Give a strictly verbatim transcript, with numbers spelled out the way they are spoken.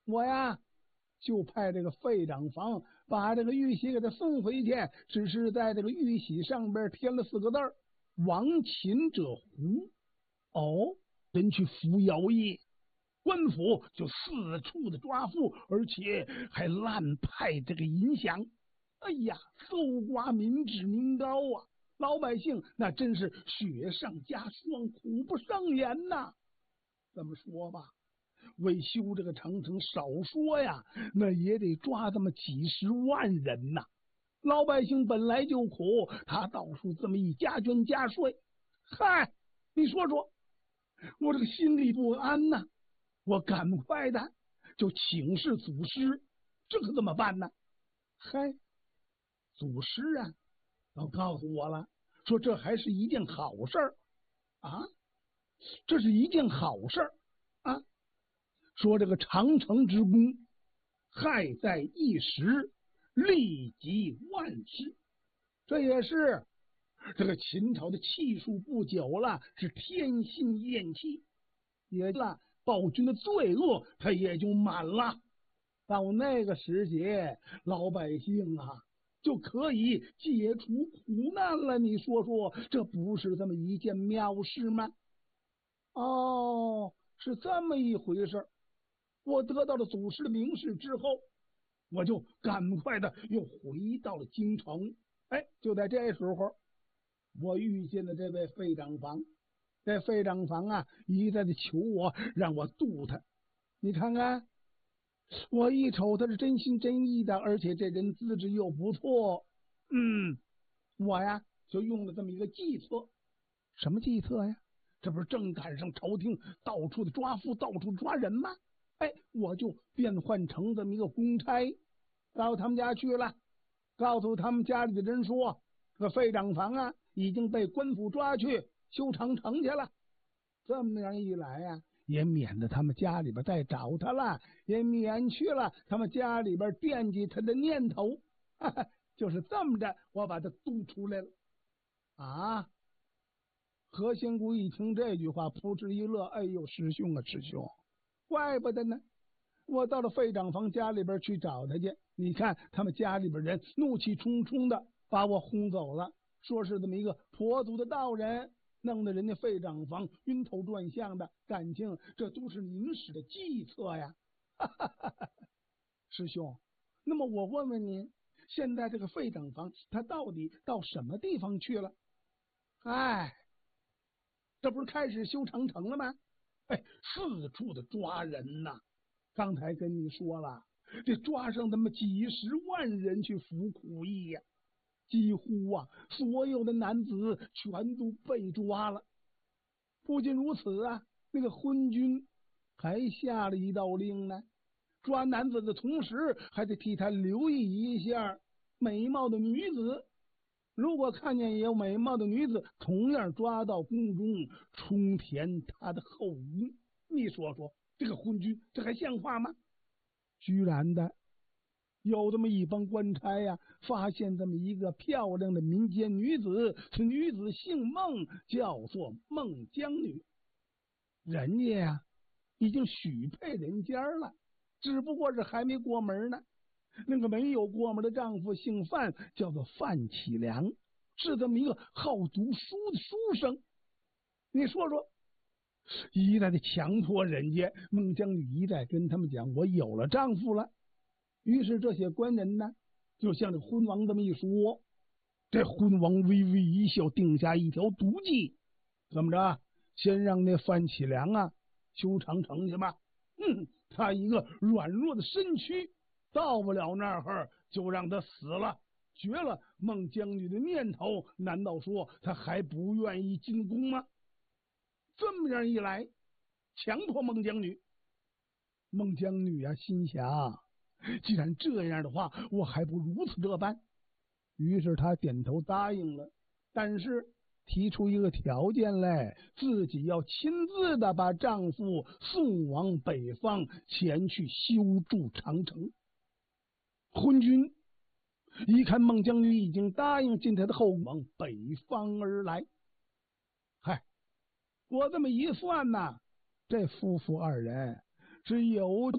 我呀就派这个费长房把这个玉玺给他送回去，只是在这个玉玺上边添了四个字儿：亡秦者胡。哦，人去扶摇役，官府就四处的抓富，而且还滥派这个银饷。哎呀，搜刮民脂民膏啊！老百姓那真是雪上加霜，苦不胜言呐。这么说吧，为修这个长城，少说呀，那也得抓这么几十万人呐。老百姓本来就苦，他到处这么一加捐加税，嗨，你说说，我这个心里不安呐。我赶快的就请示祖师，这可怎么办呢？嗨，祖师啊，都告诉我了，说这还是一件好事儿啊，这是一件好事儿啊。说这个长城之功，害在一时，利及万世。这也是这个秦朝的气数不久了，是天心厌气，也了暴君的罪恶，他也就满了。到那个时节，老百姓啊就可以解除苦难了。你说说，这不是这么一件妙事吗？哦，是这么一回事。我得到了祖师的明示之后，我就赶快的又回到了京城。哎，就在这时候，我遇见了这位费长房。这费长房啊，一再的求我，让我渡他。你看看，我一瞅他是真心真意的，而且这人资质又不错。嗯，我呀就用了这么一个计策。什么计策呀？这不是正赶上朝廷到处的抓富，到处抓人吗？哎，我就变换成这么一个公差，到他们家去了，告诉他们家里的人说，这个费长房啊已经被官府抓去修长城去了。这么样一来呀、啊，也免得他们家里边再找他了，也免去了他们家里边惦记他的念头。哈哈，就是这么着，我把他督出来了。啊！何仙姑一听这句话，扑哧一乐，哎呦，师兄啊，师兄，怪不得呢！我到了费长房家里边去找他去，你看他们家里边人怒气冲冲的把我轰走了，说是这么一个婆族的道人，弄得人家费长房晕头转向的，感情这都是您使的计策呀！哈哈哈哈，师兄，那么我问问您，现在这个费长房他到底到什么地方去了？哎，这不是开始修长城了吗？哎，四处的抓人呐！刚才跟你说了，这抓上他妈几十万人去服苦役呀，几乎啊所有的男子全都被抓了。不仅如此啊，那个昏君还下了一道令呢，抓男子的同时还得替他留意一下美貌的女子。如果看见有美貌的女子，同样抓到宫中，充填他的后宫。你说说，这个昏君，这还像话吗？居然的，有这么一帮官差呀、啊，发现这么一个漂亮的民间女子，此女子姓孟，叫做孟姜女。人家呀、啊，已经许配人家了，只不过是还没过门呢。那个没有过门的丈夫姓范，叫做范启良，是这么一个好读书的书生。你说说，一再的强迫人家，孟姜女一再跟他们讲，我有了丈夫了。于是这些官人呢，就向这昏王这么一说，这昏王微微一笑，定下一条毒计。怎么着？先让那范启良啊修长城去吧。嗯，他一个软弱的身躯，到不了那儿，就让他死了，绝了孟姜女的念头。难道说他还不愿意进宫吗？这么样一来，强迫孟姜女。孟姜女啊，心想，既然这样的话，我还不如此这般。于是她点头答应了，但是提出一个条件来，自己要亲自的把丈夫送往北方，前去修筑长城。昏君一看孟姜女已经答应进他的后往北方而来，嗨，我这么一算呐，这夫妇二人只有